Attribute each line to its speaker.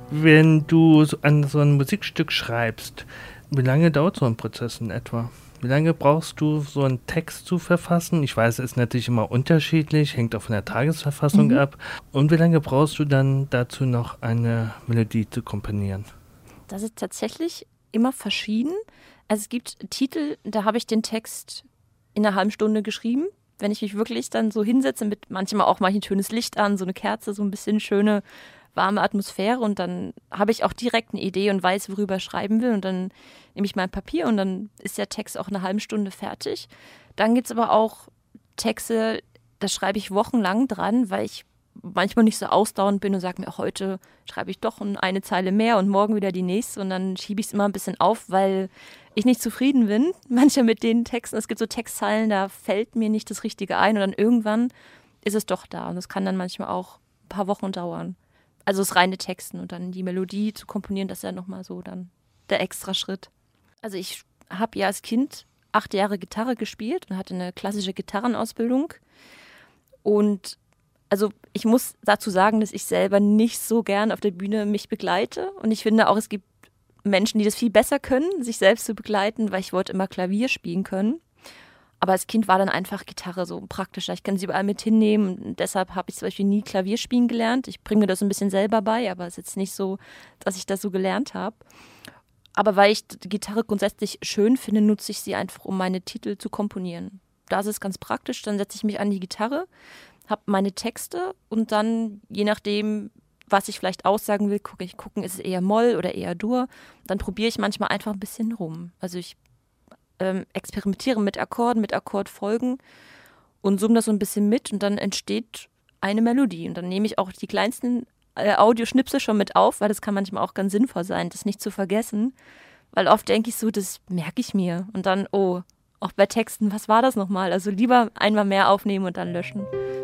Speaker 1: Wenn du an so ein Musikstück schreibst, wie lange dauert so ein Prozess in etwa? Wie lange brauchst du, so einen Text zu verfassen? Ich weiß, es ist natürlich immer unterschiedlich, hängt auch von der Tagesverfassung ab. Und wie lange brauchst du dann dazu noch eine Melodie zu komponieren?
Speaker 2: Das ist tatsächlich immer verschieden. Also es gibt Titel, da habe ich den Text in einer halben Stunde geschrieben. Wenn ich mich wirklich dann so hinsetze, mit manchmal auch mal ein schönes Licht an, so eine Kerze, so ein bisschen schöne, warme Atmosphäre, und dann habe ich auch direkt eine Idee und weiß, worüber ich schreiben will, und dann nehme ich mein Papier und dann ist der Text auch in einer halben Stunde fertig. Dann gibt es aber auch Texte, da schreibe ich wochenlang dran, weil ich manchmal nicht so ausdauernd bin und sage mir, heute schreibe ich doch eine Zeile mehr und morgen wieder die nächste, und dann schiebe ich es immer ein bisschen auf, weil ich nicht zufrieden bin manchmal mit den Texten. Es gibt so Textzeilen, da fällt mir nicht das Richtige ein, und dann irgendwann ist es doch da, und das kann dann manchmal auch ein paar Wochen dauern. Also das reine Texten und dann die Melodie zu komponieren, das ist ja nochmal so dann der extra Schritt. Also ich habe ja als Kind 8 Jahre Gitarre gespielt und hatte eine klassische Gitarrenausbildung, und also ich muss dazu sagen, dass ich selber nicht so gern auf der Bühne mich begleite, und ich finde auch, es gibt Menschen, die das viel besser können, sich selbst zu begleiten, weil ich wollte immer Klavier spielen können. Aber als Kind war dann einfach Gitarre so praktischer. Ich kann sie überall mit hinnehmen, und deshalb habe ich zum Beispiel nie Klavier spielen gelernt. Ich bringe mir das ein bisschen selber bei, aber es ist jetzt nicht so, dass ich das so gelernt habe. Aber weil ich die Gitarre grundsätzlich schön finde, nutze ich sie einfach, um meine Titel zu komponieren. Da ist es ganz praktisch, dann setze ich mich an die Gitarre, habe meine Texte, und dann, je nachdem, was ich vielleicht aussagen will, gucken, ist es eher Moll oder eher Dur. Dann probiere ich manchmal einfach ein bisschen rum. Also ich experimentiere mit Akkorden, mit Akkordfolgen und summe das so ein bisschen mit, und dann entsteht eine Melodie. Und dann nehme ich auch die kleinsten Audioschnipsel schon mit auf, weil das kann manchmal auch ganz sinnvoll sein, das nicht zu vergessen. Weil oft denke ich so, das merke ich mir. Und dann, auch bei Texten, was war das nochmal? Also lieber einmal mehr aufnehmen und dann löschen.